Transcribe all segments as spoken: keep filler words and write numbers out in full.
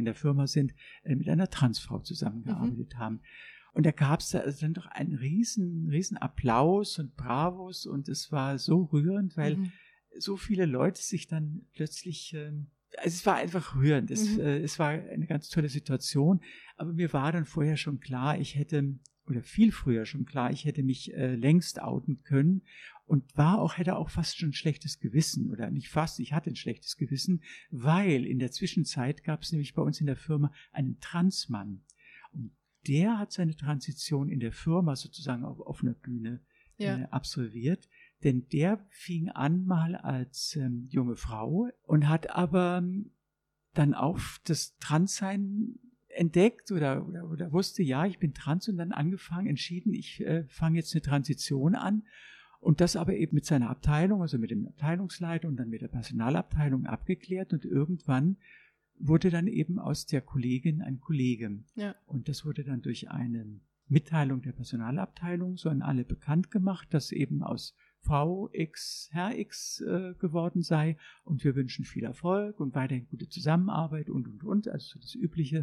der Firma sind, äh, mit einer Transfrau zusammengearbeitet mhm. haben. Und da gab es da also dann doch einen riesen, riesen Applaus und Bravos und es war so rührend, weil mhm. so viele Leute sich dann plötzlich, äh, also es war einfach rührend, es, mhm. äh, es war eine ganz tolle Situation, aber mir war dann vorher schon klar, ich hätte, oder viel früher schon klar, ich hätte mich äh, längst outen können und war auch, hätte auch fast schon ein schlechtes Gewissen oder nicht fast, ich hatte ein schlechtes Gewissen, weil in der Zwischenzeit gab es nämlich bei uns in der Firma einen Transmann und der hat seine Transition in der Firma sozusagen auf offener Bühne ja. äh, absolviert, denn der fing an mal als ähm, junge Frau und hat aber dann auch das Transsein entdeckt oder, oder, oder wusste, ja, ich bin trans und dann angefangen, entschieden, ich äh, fange jetzt eine Transition an und das aber eben mit seiner Abteilung, also mit dem Abteilungsleiter und dann mit der Personalabteilung abgeklärt und irgendwann wurde dann eben aus der Kollegin ein Kollege. Ja. Und das wurde dann durch eine Mitteilung der Personalabteilung so an alle bekannt gemacht, dass eben aus Frau X Herr X äh, geworden sei und wir wünschen viel Erfolg und weiterhin gute Zusammenarbeit und, und, und, also so das Übliche.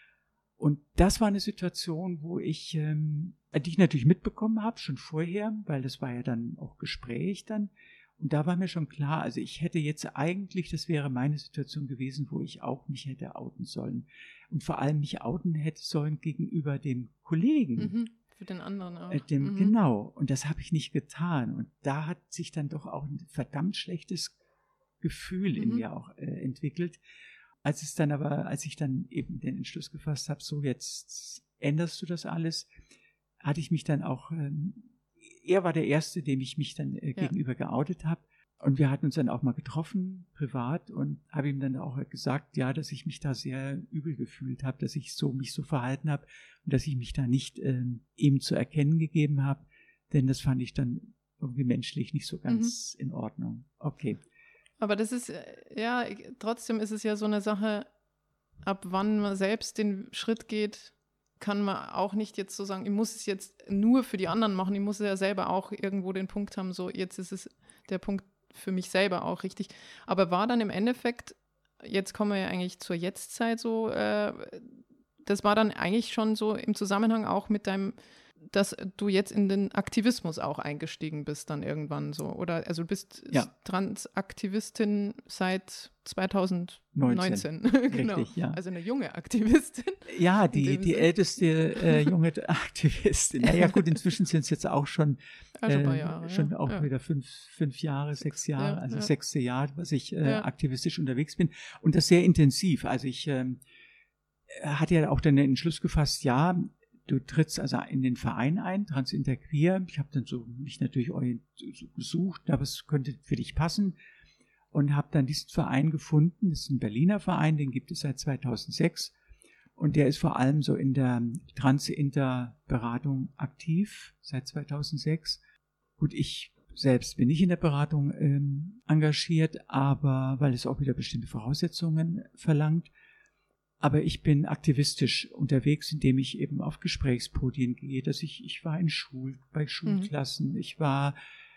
Und das war eine Situation, wo ich, ähm, die ich natürlich mitbekommen habe, schon vorher, weil das war ja dann auch Gespräch dann. Und da war mir schon klar, also ich hätte jetzt eigentlich, das wäre meine Situation gewesen, wo ich auch mich hätte outen sollen. Und vor allem mich outen hätte sollen gegenüber dem Kollegen. Mhm, für den anderen auch. Äh, dem, mhm. Genau, und das habe ich nicht getan. Und da hat sich dann doch auch ein verdammt schlechtes Gefühl mhm. in mir auch äh, entwickelt. Als es dann aber, als ich dann eben den Entschluss gefasst habe, so jetzt änderst du das alles, hatte ich mich dann auch... Ähm, Er war der Erste, dem ich mich dann äh, ja. gegenüber geoutet habe. Und wir hatten uns dann auch mal getroffen, privat, und habe ihm dann auch gesagt, ja, dass ich mich da sehr übel gefühlt habe, dass ich so mich so verhalten habe und dass ich mich da nicht ähm, ihm zu erkennen gegeben habe. Denn das fand ich dann irgendwie menschlich nicht so ganz mhm. in Ordnung. Okay. Aber das ist, ja, trotzdem ist es ja so eine Sache, ab wann man selbst den Schritt geht, kann man auch nicht jetzt so sagen, ich muss es jetzt nur für die anderen machen, ich muss ja selber auch irgendwo den Punkt haben, so jetzt ist es der Punkt für mich selber auch richtig. Aber war dann im Endeffekt, jetzt kommen wir ja eigentlich zur Jetztzeit so, äh, das war dann eigentlich schon so im Zusammenhang auch mit deinem, dass du jetzt in den Aktivismus auch eingestiegen bist dann irgendwann so, oder? Also du bist ja. Transaktivistin seit zweitausendneunzehn. Genau. Richtig, ja. Also eine junge Aktivistin. Ja, die, die älteste äh, junge Aktivistin. Naja gut, inzwischen sind es jetzt auch schon, äh, schon, Jahre, schon ja. auch ja. wieder fünf, fünf Jahre, sechs, sechs Jahre, ja, also ja. sechste Jahr, was ich äh, ja. aktivistisch unterwegs bin. Und das sehr intensiv. Also ich ähm, hatte ja auch dann den Entschluss gefasst, ja, du trittst also in den Verein ein, Transinterqueer. Ich habe dann so mich natürlich so gesucht, aber es könnte für dich passen. Und habe dann diesen Verein gefunden. Das ist ein Berliner Verein, den gibt es seit zweitausendsechs. Und der ist vor allem so in der Trans-Inter-Beratung aktiv, seit zweitausendsechs. Gut, ich selbst bin nicht in der Beratung ähm, engagiert, aber weil es auch wieder bestimmte Voraussetzungen verlangt. Aber ich bin aktivistisch unterwegs, indem ich eben auf Gesprächspodien gehe, dass ich, ich war in Schul, bei Schulklassen, mhm. ich war,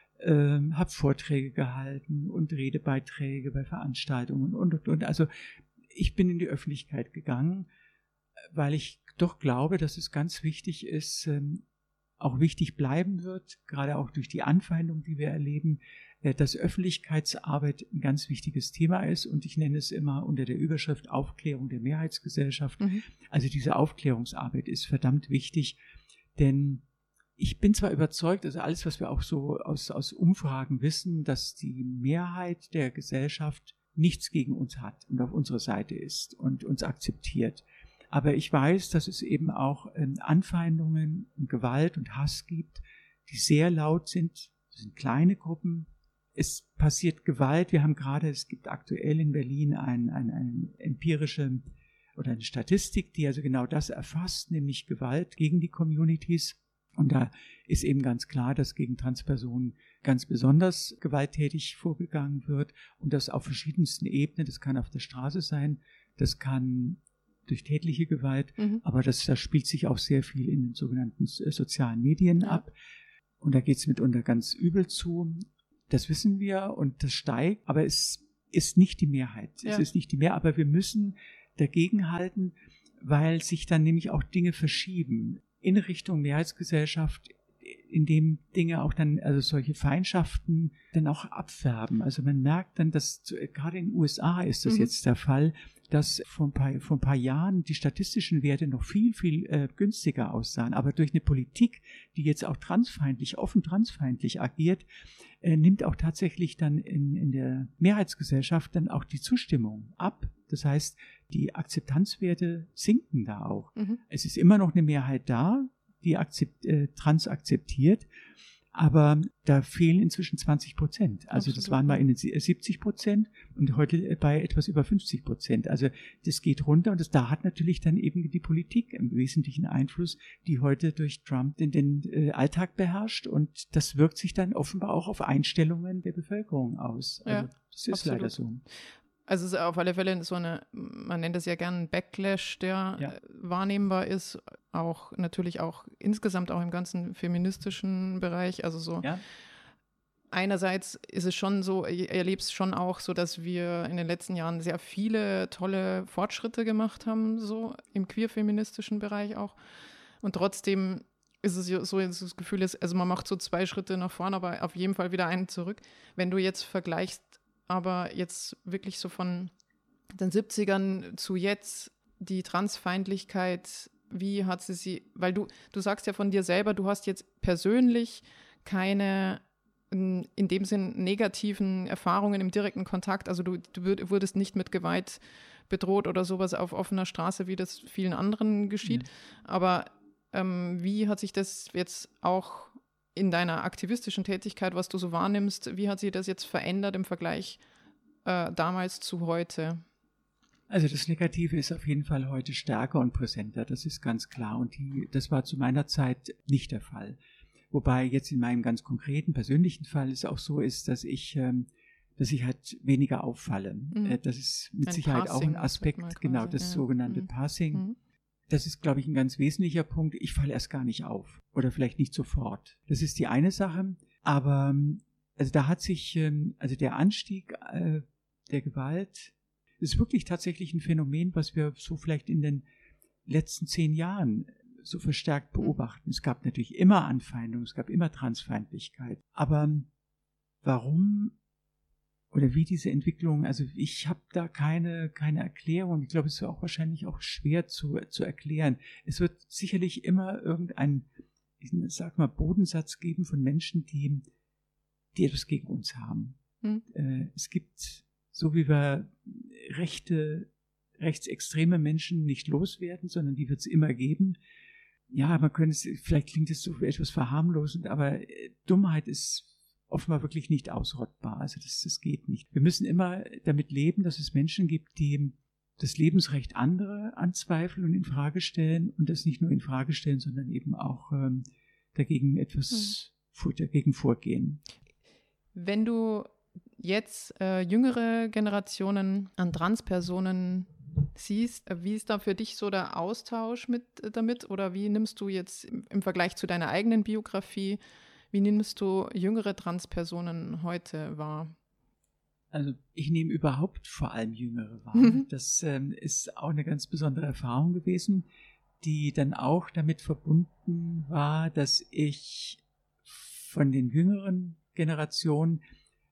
ähm, habe Vorträge gehalten und Redebeiträge bei Veranstaltungen und, und, und. Also ich bin in die Öffentlichkeit gegangen, weil ich doch glaube, dass es ganz wichtig ist, ähm, auch wichtig bleiben wird, gerade auch durch die Anfeindung, die wir erleben, äh, dass Öffentlichkeitsarbeit ein ganz wichtiges Thema ist und ich nenne es immer unter der Überschrift Aufklärung der Mehrheitsgesellschaft. Mhm. Also diese Aufklärungsarbeit ist verdammt wichtig, denn ich bin zwar überzeugt, also alles, was wir auch so aus, aus Umfragen wissen, dass die Mehrheit der Gesellschaft nichts gegen uns hat und auf unserer Seite ist und uns akzeptiert. Aber ich weiß, dass es eben auch ähm, Anfeindungen und Gewalt und Hass gibt, die sehr laut sind. Das sind kleine Gruppen. Es passiert Gewalt. Wir haben gerade, es gibt aktuell in Berlin ein, ein, eine empirische oder eine Statistik, die also genau das erfasst, nämlich Gewalt gegen die Communities. Und da ist eben ganz klar, dass gegen Transpersonen ganz besonders gewalttätig vorgegangen wird und das auf verschiedensten Ebenen. Das kann auf der Straße sein, das kann durch tätliche Gewalt, mhm. aber das, das spielt sich auch sehr viel in den sogenannten sozialen Medien ja. ab. Und da geht es mitunter ganz übel zu. Das wissen wir und das steigt, aber es ist nicht die Mehrheit. Ja. Es ist nicht die Mehrheit, aber wir müssen dagegenhalten, weil sich dann nämlich auch Dinge verschieben in Richtung Mehrheitsgesellschaft, in dem Dinge auch dann, also solche Feindschaften dann auch abfärben. Also man merkt dann, dass gerade in den U S A ist das mhm. jetzt der Fall, dass vor ein, paar, vor ein paar Jahren die statistischen Werte noch viel, viel äh, günstiger aussahen. Aber durch eine Politik, die jetzt auch transfeindlich, offen transfeindlich agiert, äh, nimmt auch tatsächlich dann in, in der Mehrheitsgesellschaft dann auch die Zustimmung ab. Das heißt, die Akzeptanzwerte sinken da auch. Mhm. Es ist immer noch eine Mehrheit da, die akzept, äh, trans akzeptiert, aber da fehlen inzwischen zwanzig Prozent. Also Absolut. Das waren mal in den siebzig Prozent und heute bei etwas über fünfzig Prozent. Also das geht runter und das, da hat natürlich dann eben die Politik im Wesentlichen Einfluss, die heute durch Trump den, den äh, Alltag beherrscht, und das wirkt sich dann offenbar auch auf Einstellungen der Bevölkerung aus. Also ja, das ist absolut. leider so. Also es ist auf alle Fälle so eine, man nennt es ja gerne Backlash, der ja. wahrnehmbar ist, auch natürlich auch insgesamt auch im ganzen feministischen Bereich. Also so ja. einerseits ist es schon so, ich erlebe es schon auch so, dass wir in den letzten Jahren sehr viele tolle Fortschritte gemacht haben, so im queer-feministischen Bereich auch. Und trotzdem ist es so, dass das Gefühl ist, also man macht so zwei Schritte nach vorne, aber auf jeden Fall wieder einen zurück. Wenn du jetzt vergleichst, aber jetzt wirklich so von den siebzigern zu jetzt, die Transfeindlichkeit, wie hat sie sie, weil du, du sagst ja von dir selber, du hast jetzt persönlich keine, in dem Sinn, negativen Erfahrungen im direkten Kontakt, also du, du wurdest nicht mit Gewalt bedroht oder sowas auf offener Straße, wie das vielen anderen geschieht, ja. aber ähm, wie hat sich das jetzt auch in deiner aktivistischen Tätigkeit, was du so wahrnimmst, wie hat sich das jetzt verändert im Vergleich äh, damals zu heute? Also das Negative ist auf jeden Fall heute stärker und präsenter, das ist ganz klar. Und die, das war zu meiner Zeit nicht der Fall. Wobei jetzt in meinem ganz konkreten persönlichen Fall es auch so ist, dass ich, ähm, dass ich halt weniger auffalle. Mhm. Äh, das ist mit ein Sicherheit Passing, auch ein Aspekt, quasi, genau, das ja. sogenannte mhm. Passing. Mhm. Das ist, glaube ich, ein ganz wesentlicher Punkt. Ich falle erst gar nicht auf oder vielleicht nicht sofort. Das ist die eine Sache. Aber also da hat sich, also der Anstieg äh, der Gewalt ist wirklich tatsächlich ein Phänomen, was wir so vielleicht in den letzten zehn Jahren so verstärkt beobachten. Es gab natürlich immer Anfeindungen, es gab immer Transfeindlichkeit. Aber warum oder wie diese Entwicklung, also ich habe da keine, keine Erklärung. Ich glaube, es ist auch wahrscheinlich auch schwer zu, zu erklären. Es wird sicherlich immer irgendein, ich sag mal, Bodensatz geben von Menschen, die, die etwas gegen uns haben. Hm. Äh, es gibt, so wie wir rechte, rechtsextreme Menschen nicht loswerden, sondern die wird es immer geben. Ja, man könnte es, vielleicht klingt es so etwas verharmlosend, aber äh, Dummheit ist offenbar wirklich nicht ausrottbar. Also das, das geht nicht. Wir müssen immer damit leben, dass es Menschen gibt, die das Lebensrecht anderer anzweifeln und in Frage stellen, und das nicht nur in Frage stellen, sondern eben auch ähm, dagegen etwas hm. dagegen vorgehen. Wenn du jetzt äh, jüngere Generationen an Transpersonen siehst, wie ist da für dich so der Austausch mit damit, oder wie nimmst du jetzt im, im Vergleich zu deiner eigenen Biografie, wie nimmst du jüngere Transpersonen heute wahr? Also ich nehme überhaupt vor allem Jüngere wahr. Mhm. Das ähm, ist auch eine ganz besondere Erfahrung gewesen, die dann auch damit verbunden war, dass ich von den jüngeren Generationen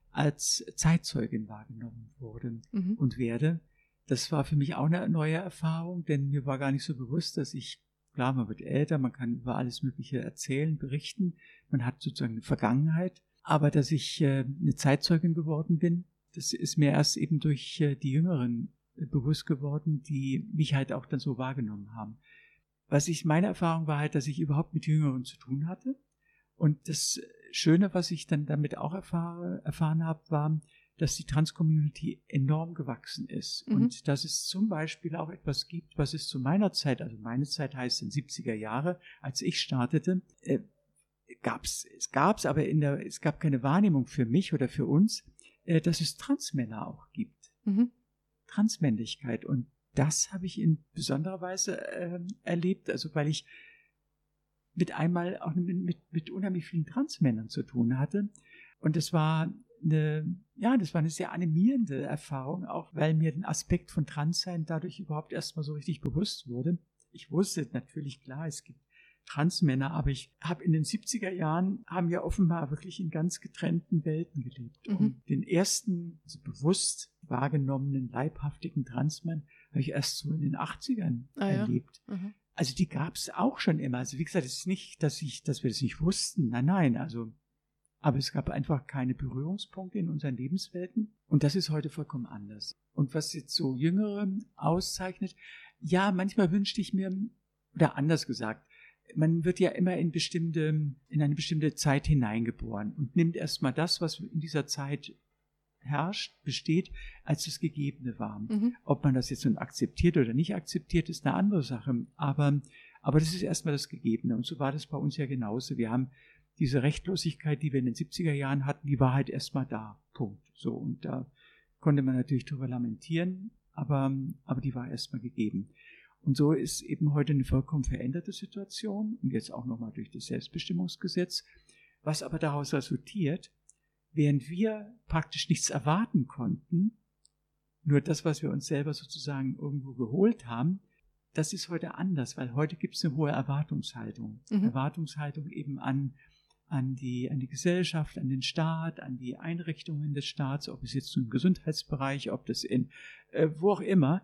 als Zeitzeugin wahrgenommen wurde mhm. und werde. Das war für mich auch eine neue Erfahrung, denn mir war gar nicht so bewusst, dass ich, klar, man wird älter, man kann über alles Mögliche erzählen, berichten, man hat sozusagen eine Vergangenheit, aber dass ich äh, eine Zeitzeugin geworden bin, das ist mir erst eben durch äh, die Jüngeren äh, bewusst geworden, die mich halt auch dann so wahrgenommen haben. Was ich, meine Erfahrung war halt, dass ich überhaupt mit Jüngeren zu tun hatte, und das Schöne, was ich dann damit auch erfahre, erfahren habe, war, dass die Trans-Community enorm gewachsen ist mhm. und dass es zum Beispiel auch etwas gibt, was es zu meiner Zeit, also meine Zeit heißt in siebziger Jahre, als ich startete, äh, gab's, es gab's, aber in der, es gab keine Wahrnehmung für mich oder für uns, äh, dass es Transmänner auch gibt. Mhm. Transmännlichkeit. Und das habe ich in besonderer Weise äh, erlebt, also weil ich mit einmal auch mit, mit, mit unheimlich vielen Transmännern zu tun hatte. Und es war eine, ja, das war eine sehr animierende Erfahrung, auch weil mir den Aspekt von Transsein dadurch überhaupt erstmal so richtig bewusst wurde. Ich wusste natürlich, klar, es gibt Transmänner, aber ich habe in den siebziger Jahren, haben wir offenbar wirklich in ganz getrennten Welten gelebt. Mhm. Und den ersten also bewusst wahrgenommenen, leibhaftigen Transmann habe ich erst so in den achtzigern ah, erlebt. Ja? Mhm. Also die gab es auch schon immer. Also wie gesagt, es ist nicht, dass ich, dass wir das nicht wussten. Nein, nein, also aber es gab einfach keine Berührungspunkte in unseren Lebenswelten. Und das ist heute vollkommen anders. Und was jetzt so Jüngere auszeichnet, ja, manchmal wünschte ich mir, oder anders gesagt, man wird ja immer in bestimmte, in eine bestimmte Zeit hineingeboren und nimmt erstmal das, was in dieser Zeit herrscht, besteht, als das Gegebene war. Mhm. Ob man das jetzt nun akzeptiert oder nicht akzeptiert, ist eine andere Sache. Aber, aber das ist erstmal das Gegebene. Und so war das bei uns ja genauso. Wir haben diese Rechtlosigkeit, die wir in den siebziger Jahren hatten, die war halt erstmal da. Punkt. So. Und da konnte man natürlich drüber lamentieren, aber, aber die war erstmal gegeben. Und so ist eben heute eine vollkommen veränderte Situation und jetzt auch nochmal durch das Selbstbestimmungsgesetz, was aber daraus resultiert, während wir praktisch nichts erwarten konnten, nur das, was wir uns selber sozusagen irgendwo geholt haben, das ist heute anders, weil heute gibt es eine hohe Erwartungshaltung. Mhm. Erwartungshaltung eben an, an, die, an die Gesellschaft, an den Staat, an die Einrichtungen des Staats, ob es jetzt im Gesundheitsbereich, ob das in äh, wo auch immer.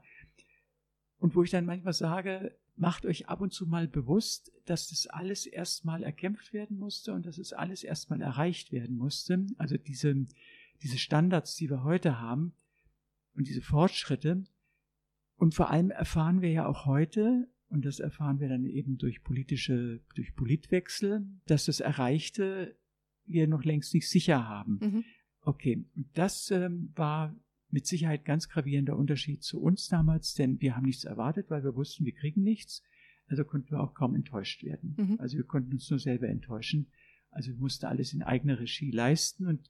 Und wo ich dann manchmal sage, macht euch ab und zu mal bewusst, dass das alles erstmal erkämpft werden musste und dass es alles erstmal erreicht werden musste. Also diese, diese Standards, die wir heute haben und diese Fortschritte. Und vor allem erfahren wir ja auch heute, und das erfahren wir dann eben durch politische, durch Politwechsel, dass das Erreichte wir noch längst nicht sicher haben. Mhm. Okay, und das ähm, war mit Sicherheit ganz gravierender Unterschied zu uns damals, denn wir haben nichts erwartet, weil wir wussten, wir kriegen nichts. Also konnten wir auch kaum enttäuscht werden. Mhm. Also wir konnten uns nur selber enttäuschen. Also wir mussten alles in eigener Regie leisten und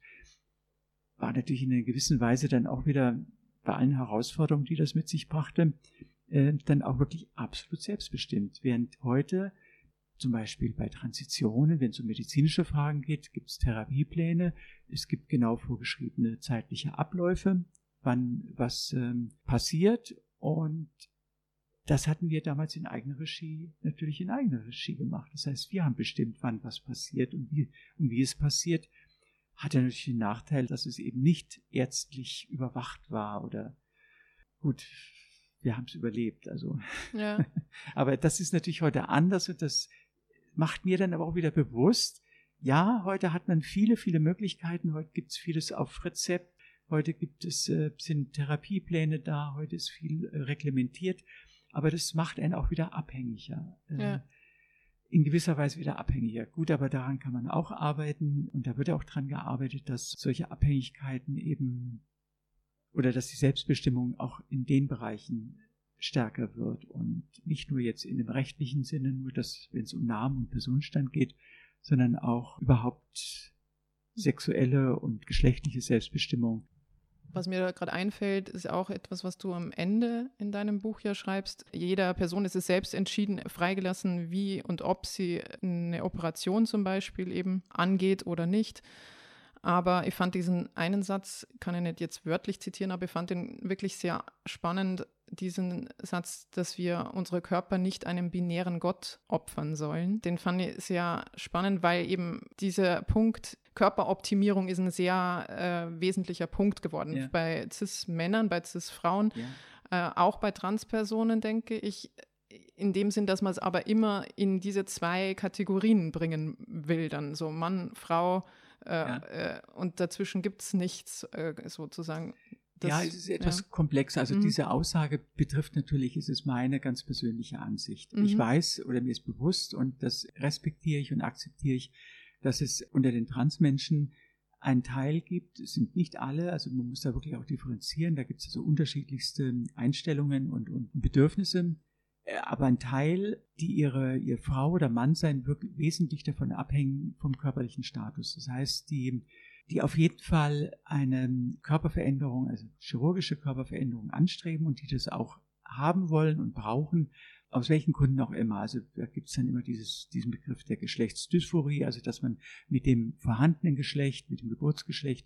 war natürlich in einer gewissen Weise dann auch wieder bei allen Herausforderungen, die das mit sich brachte, äh, dann auch wirklich absolut selbstbestimmt. Während heute zum Beispiel bei Transitionen, wenn es um medizinische Fragen geht, gibt es Therapiepläne, es gibt genau vorgeschriebene zeitliche Abläufe, wann was ähm, passiert, und das hatten wir damals in eigener Regie, natürlich in eigener Regie gemacht. Das heißt, wir haben bestimmt, wann was passiert und wie, und wie es passiert. Hatte natürlich den Nachteil, dass es eben nicht ärztlich überwacht war oder gut, wir haben es überlebt. Also. Ja. Aber das ist natürlich heute anders und das macht mir dann aber auch wieder bewusst, ja, heute hat man viele, viele Möglichkeiten, heute gibt es vieles auf Rezept. Heute gibt es, äh, sind Therapiepläne da, heute ist viel äh, reglementiert, aber das macht einen auch wieder abhängiger. Äh, ja. In gewisser Weise wieder abhängiger. Gut, aber daran kann man auch arbeiten und da wird auch dran gearbeitet, dass solche Abhängigkeiten eben oder dass die Selbstbestimmung auch in den Bereichen stärker wird und nicht nur jetzt in dem rechtlichen Sinne, nur dass, wenn es um Namen und Personenstand geht, sondern auch überhaupt sexuelle und geschlechtliche Selbstbestimmung. Was mir da gerade einfällt, ist auch etwas, was du am Ende in deinem Buch ja schreibst. Jeder Person ist es selbst entschieden, freigelassen, wie und ob sie eine Operation zum Beispiel eben angeht oder nicht. Aber ich fand diesen einen Satz, kann ich nicht jetzt wörtlich zitieren, aber ich fand den wirklich sehr spannend, diesen Satz, dass wir unsere Körper nicht einem binären Gott opfern sollen. Den fand ich sehr spannend, weil eben dieser Punkt Körperoptimierung ist ein sehr äh, wesentlicher Punkt geworden. Ja. Bei Cis-Männern, bei Cis-Frauen, ja. äh, auch bei Transpersonen, denke ich, in dem Sinn, dass man es aber immer in diese zwei Kategorien bringen will, dann so Mann, Frau, äh, ja. äh, und dazwischen gibt es nichts äh, sozusagen. Das, ja, es ist etwas ja. komplexer. Also mhm. diese Aussage betrifft natürlich, es ist meine ganz persönliche Ansicht. Mhm. Ich weiß oder mir ist bewusst und das respektiere ich und akzeptiere ich, dass es unter den Transmenschen einen Teil gibt, es sind nicht alle, also man muss da wirklich auch differenzieren, da gibt es also unterschiedlichste Einstellungen und, und Bedürfnisse, aber ein Teil, die ihre, ihr Frau oder Mann sein, wirklich wesentlich davon abhängen vom körperlichen Status. Das heißt, die die auf jeden Fall eine Körperveränderung, also chirurgische Körperveränderung anstreben und die das auch haben wollen und brauchen, aus welchen Gründen auch immer. Also da gibt es dann immer dieses, diesen Begriff der Geschlechtsdysphorie, also dass man mit dem vorhandenen Geschlecht, mit dem Geburtsgeschlecht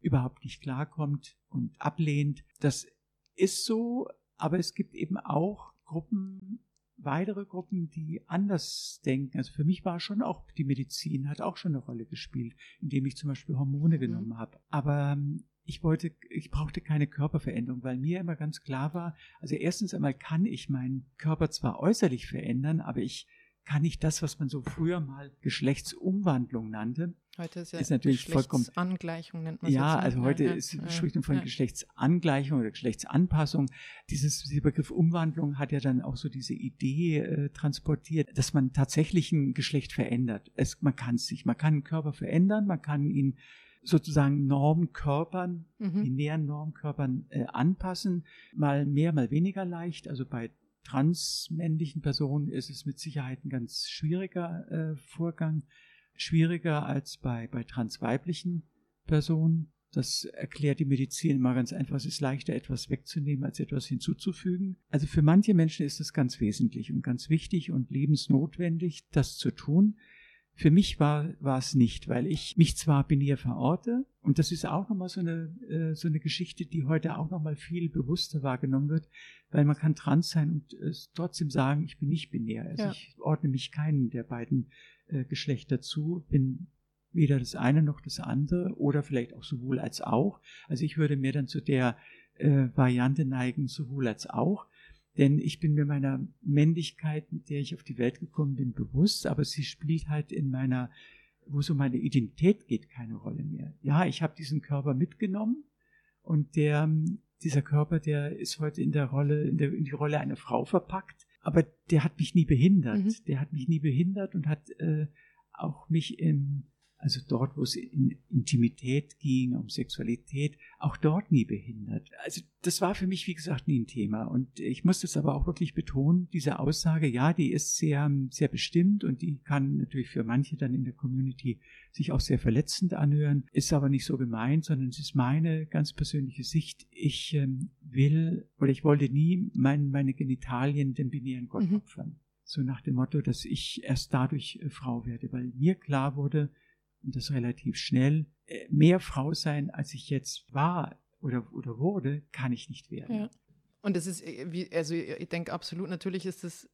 überhaupt nicht klarkommt und ablehnt. Das ist so, aber es gibt eben auch Gruppen, weitere Gruppen, die anders denken. Also für mich war schon auch die Medizin, hat auch schon eine Rolle gespielt, indem ich zum Beispiel Hormone mhm. genommen habe. Aber ich wollte, ich brauchte keine Körperveränderung, weil mir immer ganz klar war, also erstens einmal kann ich meinen Körper zwar äußerlich verändern, aber ich kann nicht das, was man so früher mal Geschlechtsumwandlung nannte. Heute ist ja ist natürlich vollkommen Geschlechtsangleichung, nennt man es. Ja, jetzt, also ne? heute ja, ist, ja, spricht man von ja. Geschlechtsangleichung oder Geschlechtsanpassung. Dieses, dieser Begriff Umwandlung hat ja dann auch so diese Idee äh, transportiert, dass man tatsächlich ein Geschlecht verändert. Es, man kann es sich, man kann einen Körper verändern, man kann ihn sozusagen Normkörpern, Mhm. binären Normkörpern äh, anpassen, mal mehr, mal weniger leicht. Also bei transmännlichen Personen ist es mit Sicherheit ein ganz schwieriger äh, Vorgang, schwieriger als bei, bei transweiblichen Personen. Das erklärt die Medizin immer ganz einfach. Es ist leichter, etwas wegzunehmen, als etwas hinzuzufügen. Also für manche Menschen ist es ganz wesentlich und ganz wichtig und lebensnotwendig, das zu tun. Für mich war, war es nicht, weil ich mich zwar binär verorte, und das ist auch nochmal so eine, äh, so eine Geschichte, die heute auch nochmal viel bewusster wahrgenommen wird, weil man kann trans sein und äh, trotzdem sagen, ich bin nicht binär. Also Ja. ich ordne mich keinen der beiden äh, Geschlechter zu, bin weder das eine noch das andere oder vielleicht auch sowohl als auch. Also ich würde mehr dann zu der äh, Variante neigen, sowohl als auch. Denn ich bin mir meiner Männlichkeit, mit der ich auf die Welt gekommen bin, bewusst, aber sie spielt halt in meiner, wo so meine Identität geht, keine Rolle mehr. Ja, ich habe diesen Körper mitgenommen und der, dieser Körper, der ist heute in der Rolle, in, der, in die Rolle einer Frau verpackt, aber der hat mich nie behindert. Mhm. Der hat mich nie behindert und hat äh, auch mich im Also dort, wo es in Intimität ging, um Sexualität, auch dort nie behindert. Also das war für mich, wie gesagt, nie ein Thema. Und ich muss das aber auch wirklich betonen, diese Aussage, ja, die ist sehr, sehr bestimmt und die kann natürlich für manche dann in der Community sich auch sehr verletzend anhören, ist aber nicht so gemeint, sondern es ist meine ganz persönliche Sicht. Ich ähm, will oder ich wollte nie mein, meine Genitalien dem binären Gott Mhm. opfern. So nach dem Motto, dass ich erst dadurch äh, Frau werde, weil mir klar wurde, und das relativ schnell, mehr Frau sein, als ich jetzt war oder, oder wurde, kann ich nicht werden. Ja. Und das ist, wie, also ich denke absolut, natürlich ist es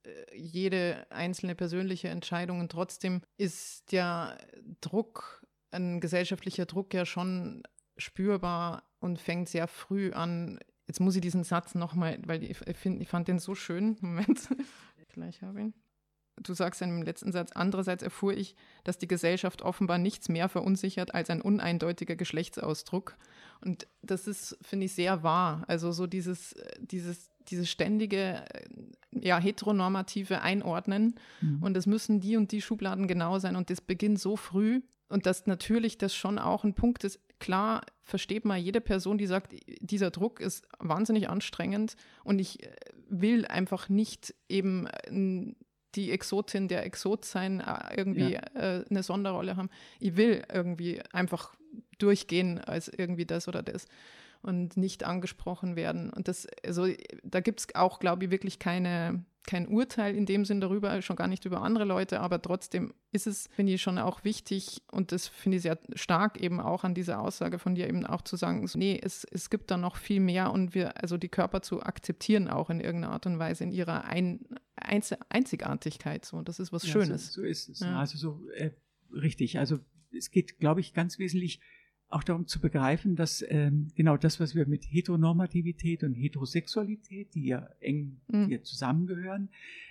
jede einzelne persönliche Entscheidung und trotzdem ist der Druck, ein gesellschaftlicher Druck ja schon spürbar und fängt sehr früh an. Jetzt muss ich diesen Satz nochmal, weil ich, find, ich fand den so schön. Moment, gleich habe ich ihn. Du sagst in dem letzten Satz, andererseits erfuhr ich, dass die Gesellschaft offenbar nichts mehr verunsichert als ein uneindeutiger Geschlechtsausdruck. Und das ist, finde ich, sehr wahr. Also so dieses, dieses, dieses ständige, ja, heteronormative Einordnen. Mhm. Und es müssen die und die Schubladen genau sein. Und das beginnt so früh. Und dass natürlich das schon auch ein Punkt ist. Klar versteht man jede Person, die sagt, dieser Druck ist wahnsinnig anstrengend. Und ich will einfach nicht eben ein die Exotin, der Exot sein, irgendwie ja. äh, eine Sonderrolle haben. Ich will irgendwie einfach durchgehen als irgendwie das oder das und nicht angesprochen werden. Und das, also da gibt es auch, glaube ich, wirklich keine, kein Urteil in dem Sinn darüber, schon gar nicht über andere Leute, aber trotzdem ist es, finde ich, schon auch wichtig und das finde ich sehr stark eben auch an dieser Aussage von dir eben auch zu sagen, so, nee, es, es gibt da noch viel mehr und wir, also die Körper zu akzeptieren auch in irgendeiner Art und Weise in ihrer ein, Einz Einzigartigkeit. So, das ist was ja, Schönes. So, so ist es. Ja. Also so äh, richtig. Also es geht, glaube ich, ganz wesentlich auch darum zu begreifen, dass ähm, genau das, was wir mit Heteronormativität und Heterosexualität, die ja eng mhm. hier zusammengehören,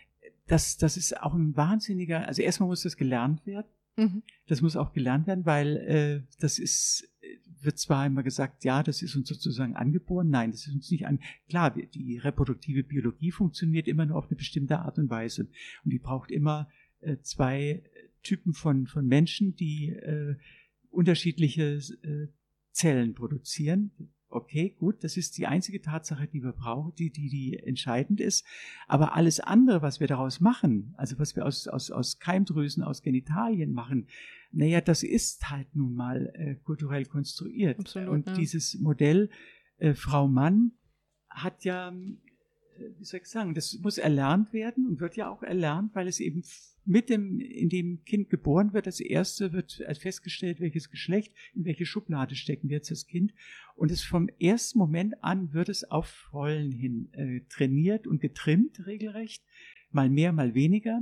das, das ist auch ein wahnsinniger, also erstmal muss das gelernt werden. Mhm. Das muss auch gelernt werden, weil äh, das ist, wird zwar immer gesagt, ja, das ist uns sozusagen angeboren. Nein, das ist uns nicht an. Klar, die reproduktive Biologie funktioniert immer nur auf eine bestimmte Art und Weise. Und die braucht immer äh, zwei Typen von, von Menschen, die äh, unterschiedliche äh, Zellen produzieren. Okay, gut, das ist die einzige Tatsache, die wir brauchen, die, die, die entscheidend ist. Aber alles andere, was wir daraus machen, also was wir aus, aus, aus Keimdrüsen, aus Genitalien machen, naja, das ist halt nun mal äh, kulturell konstruiert. Absolut, und ja. dieses Modell äh, Frau-Mann hat ja wie soll ich sagen, das muss erlernt werden und wird ja auch erlernt, weil es eben mit dem, in dem Kind geboren wird, das erste wird festgestellt, welches Geschlecht, in welche Schublade stecken wir jetzt das Kind. Und es vom ersten Moment an wird es auf Rollen hin äh, trainiert und getrimmt, regelrecht. Mal mehr, mal weniger.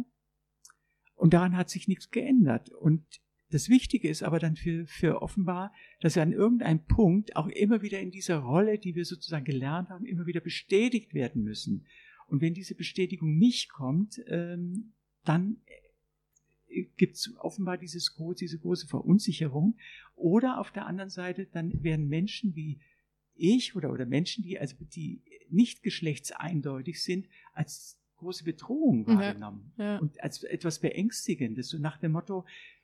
Und daran hat sich nichts geändert. Und das Wichtige ist aber dann für, für offenbar, dass wir an irgendeinem Punkt auch immer wieder in dieser Rolle, die wir sozusagen gelernt haben, immer wieder bestätigt werden müssen. Und wenn diese Bestätigung nicht kommt, ähm, dann gibt es offenbar dieses, diese große Verunsicherung. Oder auf der anderen Seite, dann werden Menschen wie ich oder, oder Menschen, die, also die nicht geschlechtseindeutig sind, als große Bedrohung wahrgenommen. Ja, ja. Und als etwas Beängstigendes. So nach dem Motto,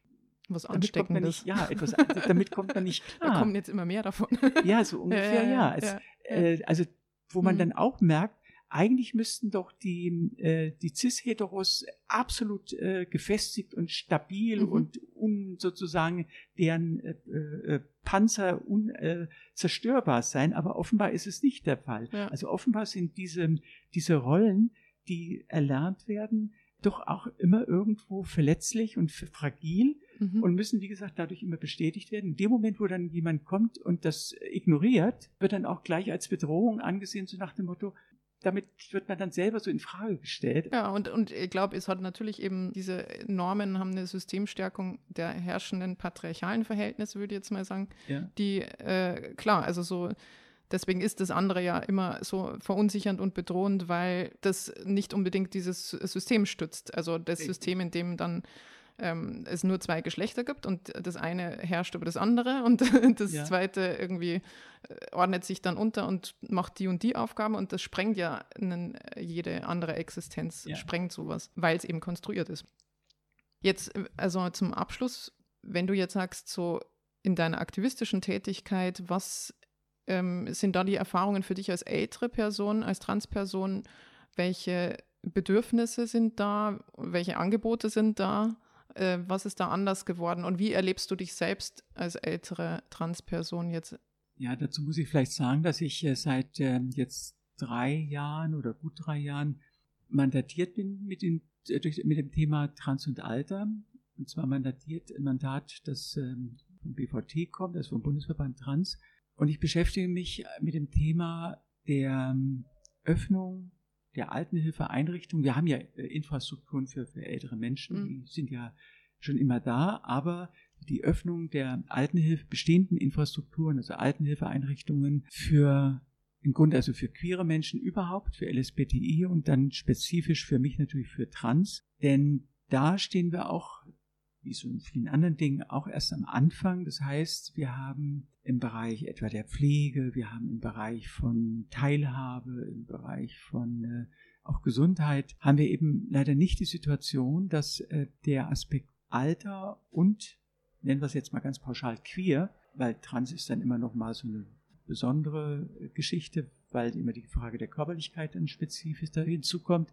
was Ansteckendes. Ja, etwas, damit kommt man nicht klar. Da kommen jetzt immer mehr davon. Ja, so ungefähr, ja. ja, ja. Als, ja, ja. Äh, also, wo man mhm. dann auch merkt, eigentlich müssten doch die, äh, die Cis-Heteros absolut äh, gefestigt und stabil mhm. und un, sozusagen deren äh, äh, Panzer unzerstörbar äh, sein, aber offenbar ist es nicht der Fall. Ja. Also offenbar sind diese, diese Rollen, die erlernt werden, doch auch immer irgendwo verletzlich und fragil mhm. und müssen, wie gesagt, dadurch immer bestätigt werden. In dem Moment, wo dann jemand kommt und das ignoriert, wird dann auch gleich als Bedrohung angesehen, so nach dem Motto, damit wird man dann selber so in Frage gestellt. Ja, und, und ich glaube, es hat natürlich eben, diese Normen haben eine Systemstärkung der herrschenden patriarchalen Verhältnisse, würde ich jetzt mal sagen, ja. die, äh, klar, also so, deswegen ist das andere ja immer so verunsichernd und bedrohend, weil das nicht unbedingt dieses System stützt. Also das Richtig. System, in dem dann ähm, es nur zwei Geschlechter gibt und das eine herrscht über das andere und das ja. zweite irgendwie ordnet sich dann unter und macht die und die Aufgaben und das sprengt ja einen, jede andere Existenz, ja. sprengt sowas, weil es eben konstruiert ist. Jetzt, also zum Abschluss, wenn du jetzt sagst, so in deiner aktivistischen Tätigkeit, was ähm, sind da die Erfahrungen für dich als ältere Person, als Transperson, welche Bedürfnisse sind da, welche Angebote sind da? Was ist da anders geworden und wie erlebst du dich selbst als ältere Transperson jetzt? Ja, dazu muss ich vielleicht sagen, dass ich seit äh, jetzt drei Jahren oder gut drei Jahren mandatiert bin mit, den, durch, mit dem Thema Trans und Alter. Und zwar mandatiert ein Mandat, das ähm, vom B V T kommt, das vom Bundesverband Trans. Und ich beschäftige mich mit dem Thema der ähm, Öffnung der Altenhilfeeinrichtung. Wir haben ja äh, Infrastrukturen für, für ältere Menschen, mhm. die sind ja schon immer da, aber die Öffnung der Altenhilfe, bestehenden Infrastrukturen, also Altenhilfeeinrichtungen für im Grunde also für queere Menschen überhaupt, für L S B T I und dann spezifisch für mich natürlich für Trans, denn da stehen wir auch, wie so in vielen anderen Dingen, auch erst am Anfang. Das heißt, wir haben im Bereich etwa der Pflege, wir haben im Bereich von Teilhabe, im Bereich von äh, auch Gesundheit, haben wir eben leider nicht die Situation, dass äh, der Aspekt Alter und, nennen wir es jetzt mal ganz pauschal, queer, weil Trans ist dann immer noch mal so eine besondere Geschichte, weil immer die Frage der Körperlichkeit dann spezifisch da hinzukommt.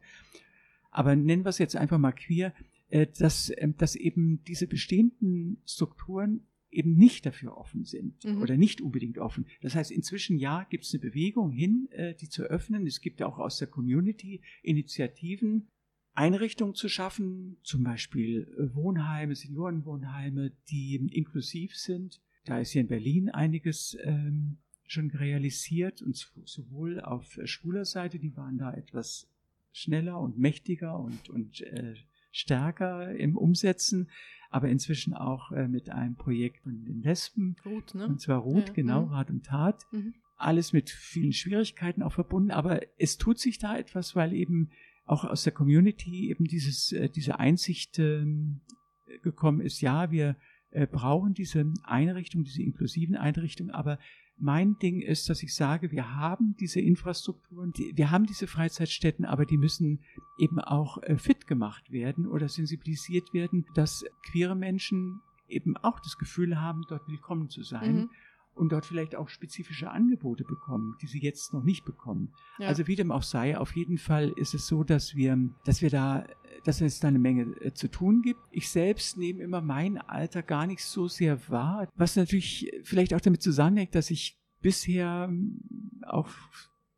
Aber nennen wir es jetzt einfach mal queer, äh, dass, äh, dass eben diese bestehenden Strukturen eben nicht dafür offen sind mhm. oder nicht unbedingt offen. Das heißt, inzwischen ja, gibt es eine Bewegung hin, äh, die zu öffnen. Es gibt ja auch aus der Community Initiativen, Einrichtungen zu schaffen, zum Beispiel äh, Wohnheime, Seniorenwohnheime, die inklusiv sind. Da ist hier in Berlin einiges ähm, schon realisiert und sowohl auf äh, schwuler Seite, die waren da etwas schneller und mächtiger und, und äh, stärker im Umsetzen, aber inzwischen auch äh, mit einem Projekt von den Lesben. Ruth, ne? Und zwar Ruth, ja, genau, mhm. Rat und Tat. Mhm. Alles mit vielen Schwierigkeiten auch verbunden, aber es tut sich da etwas, weil eben auch aus der Community eben dieses, äh, diese Einsicht äh, gekommen ist, ja, wir äh, brauchen diese Einrichtung, diese inklusiven Einrichtungen, aber mein Ding ist, dass ich sage, wir haben diese Infrastrukturen, die, wir haben diese Freizeitstätten, aber die müssen eben auch äh, fit gemacht werden oder sensibilisiert werden, dass queere Menschen eben auch das Gefühl haben, dort willkommen zu sein mhm. und dort vielleicht auch spezifische Angebote bekommen, die sie jetzt noch nicht bekommen. Ja. Also wie dem auch sei, auf jeden Fall ist es so, dass wir, dass wir da, dass es da eine Menge äh, zu tun gibt. Ich selbst nehme immer mein Alter gar nicht so sehr wahr, was natürlich vielleicht auch damit zusammenhängt, dass ich bisher auch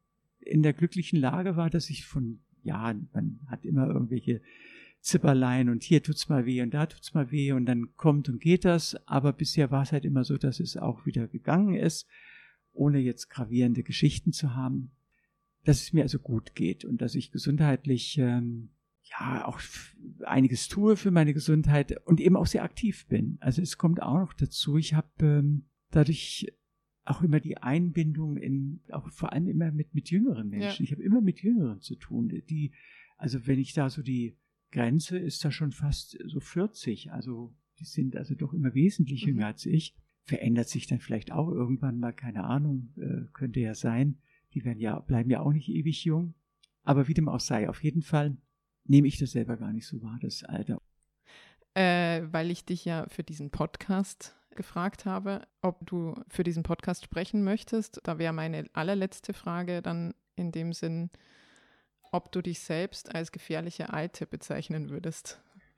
in der glücklichen Lage war, dass ich von, ja, man hat immer irgendwelche Zipperlein und hier tut's mal weh und da tut's mal weh und dann kommt und geht das. Aber bisher war es halt immer so, dass es auch wieder gegangen ist, ohne jetzt gravierende Geschichten zu haben. Dass es mir also gut geht und dass ich gesundheitlich ähm, ja auch einiges tue für meine Gesundheit und eben auch sehr aktiv bin. Also es kommt auch noch dazu, ich habe ähm, dadurch auch immer die Einbindung in, auch vor allem immer mit, mit jüngeren Menschen. Ja. Ich habe immer mit Jüngeren zu tun, die, also wenn ich da so die Grenze ist da schon fast so vierzig, also die sind also doch immer wesentlich jünger mhm. als ich. Verändert sich dann vielleicht auch irgendwann mal, keine Ahnung, äh, könnte ja sein. Die werden ja, bleiben ja auch nicht ewig jung. Aber wie dem auch sei, auf jeden Fall nehme ich das selber gar nicht so wahr, das Alter. Äh, weil ich dich ja für diesen Podcast gefragt habe, ob du für diesen Podcast sprechen möchtest. Da wäre meine allerletzte Frage dann in dem Sinn, ob du dich selbst als gefährliche Alte bezeichnen würdest.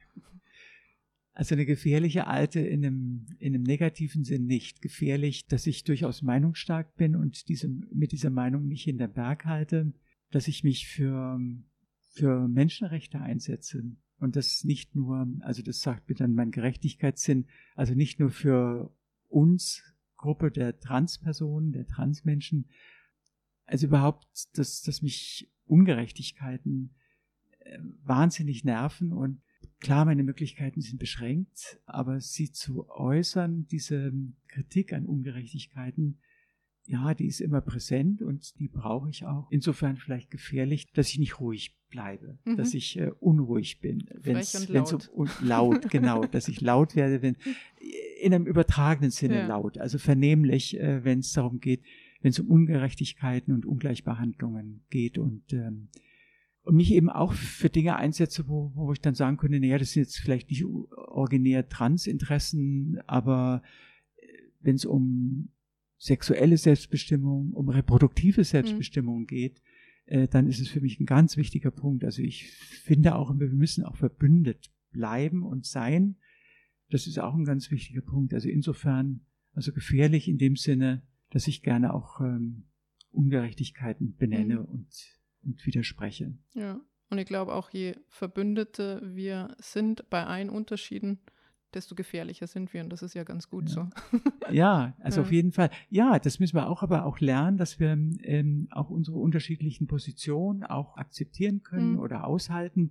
Also eine gefährliche Alte in einem, in einem negativen Sinn nicht. Gefährlich, dass ich durchaus meinungsstark bin und diese, mit dieser Meinung nicht hinterm Berg halte, dass ich mich für, für Menschenrechte einsetze. Und das nicht nur, also das sagt mir dann mein Gerechtigkeitssinn, also nicht nur für uns, Gruppe der Transpersonen, der Transmenschen, also überhaupt, dass, dass mich Ungerechtigkeiten äh, wahnsinnig nerven und klar, meine Möglichkeiten sind beschränkt, aber sie zu äußern, diese Kritik an Ungerechtigkeiten, ja, die ist immer präsent und die brauche ich auch. Insofern vielleicht gefährlich, dass ich nicht ruhig bleibe, mhm. dass ich äh, unruhig bin. Frech und laut. Wenn's um, laut, genau, dass ich laut werde, wenn, in einem übertragenen Sinne ja. laut, also vernehmlich, äh, wenn es darum geht, wenn es um Ungerechtigkeiten und Ungleichbehandlungen geht und ähm, und mich eben auch für Dinge einsetze, wo, wo ich dann sagen könnte, naja, das sind jetzt vielleicht nicht originär Transinteressen, aber wenn es um sexuelle Selbstbestimmung, um reproduktive Selbstbestimmung mhm. geht, äh, dann ist es für mich ein ganz wichtiger Punkt. Also ich finde auch, wir müssen auch verbündet bleiben und sein. Das ist auch ein ganz wichtiger Punkt. Also insofern, also gefährlich in dem Sinne, dass ich gerne auch ähm, Ungerechtigkeiten benenne mhm. und und widerspreche. Ja, und ich glaube auch, je Verbündete wir sind bei allen Unterschieden, desto gefährlicher sind wir und das ist ja ganz gut ja. so. Ja, also ja. auf jeden Fall. Ja, das müssen wir auch aber auch lernen, dass wir ähm, auch unsere unterschiedlichen Positionen auch akzeptieren können mhm. oder aushalten.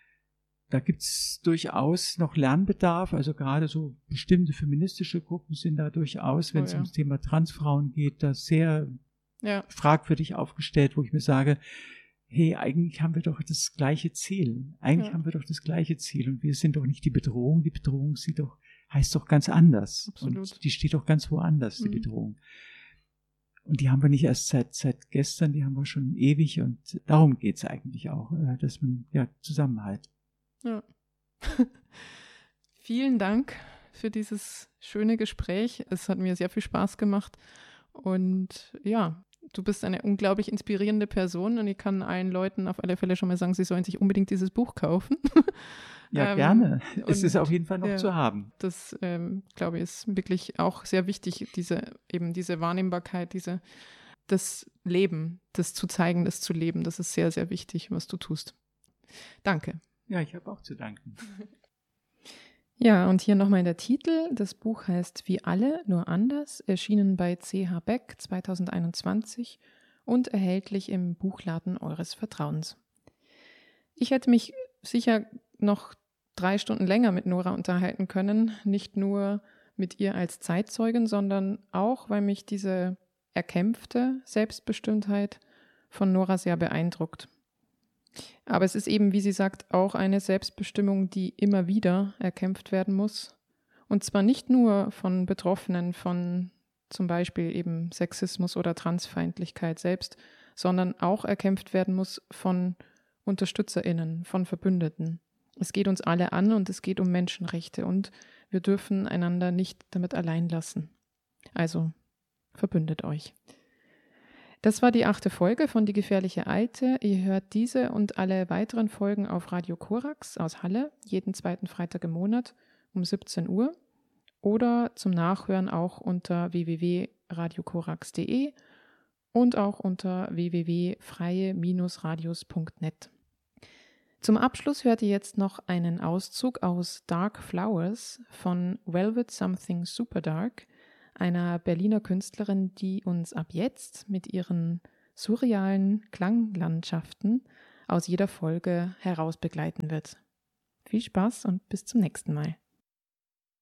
Da gibt es durchaus noch Lernbedarf, also gerade so bestimmte feministische Gruppen sind da durchaus, wenn es oh, ja. ums Thema Transfrauen geht, da sehr ja. fragwürdig aufgestellt, wo ich mir sage, hey, eigentlich haben wir doch das gleiche Ziel. Eigentlich ja. haben wir doch das gleiche Ziel und wir sind doch nicht die Bedrohung. Die Bedrohung sieht doch, heißt doch ganz anders. Absolut. Und die steht doch ganz woanders, die mhm. Bedrohung. Und die haben wir nicht erst seit, seit gestern, die haben wir schon ewig und darum geht's eigentlich auch, dass man, ja, Zusammenhalt. Ja. Vielen Dank für dieses schöne Gespräch. Es hat mir sehr viel Spaß gemacht und ja, du bist eine unglaublich inspirierende Person und ich kann allen Leuten auf alle Fälle schon mal sagen, sie sollen sich unbedingt dieses Buch kaufen. Ja, ähm, gerne. Es ist auf jeden Fall noch ja, zu haben. Das, ähm, glaube ich, ist wirklich auch sehr wichtig, diese eben diese Wahrnehmbarkeit, diese, das Leben, das zu zeigen, das zu leben. Das ist sehr, sehr wichtig, was du tust. Danke. Ja, ich habe auch zu danken. Ja, und hier nochmal der Titel. Das Buch heißt Wie alle, nur anders, erschienen bei C H Beck zwanzig einundzwanzig und erhältlich im Buchladen eures Vertrauens. Ich hätte mich sicher noch drei Stunden länger mit Nora unterhalten können, nicht nur mit ihr als Zeitzeugin, sondern auch, weil mich diese erkämpfte Selbstbestimmtheit von Nora sehr beeindruckt. Aber es ist eben, wie sie sagt, auch eine Selbstbestimmung, die immer wieder erkämpft werden muss. Und zwar nicht nur von Betroffenen von zum Beispiel eben Sexismus oder Transfeindlichkeit selbst, sondern auch erkämpft werden muss von UnterstützerInnen, von Verbündeten. Es geht uns alle an und es geht um Menschenrechte und wir dürfen einander nicht damit allein lassen. Also verbündet euch. Das war die achte Folge von Die gefährliche Alte. Ihr hört diese und alle weiteren Folgen auf Radio Korax aus Halle, jeden zweiten Freitag im Monat um siebzehn Uhr oder zum Nachhören auch unter w w w punkt radio korax punkt d e und auch unter w w w punkt freie radios punkt net. Zum Abschluss hört ihr jetzt noch einen Auszug aus Dark Flowers von Velvet Something Super Dark, einer Berliner Künstlerin, die uns ab jetzt mit ihren surrealen Klanglandschaften aus jeder Folge heraus begleiten wird. Viel Spaß und bis zum nächsten Mal.